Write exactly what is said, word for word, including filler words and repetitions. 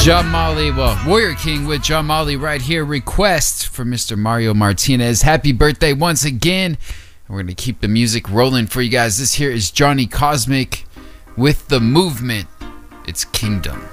John Molly, well, Warrior King with John Molly right here. Request for Mister Mario Martinez. Happy birthday once again. We're going to keep the music rolling for you guys. This here is Johnny Cosmic with The Movement. It's Kingdom.